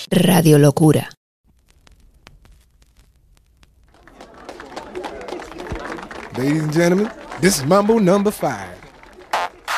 Radio Locura. Ladies and gentlemen, this is Mambo number 5.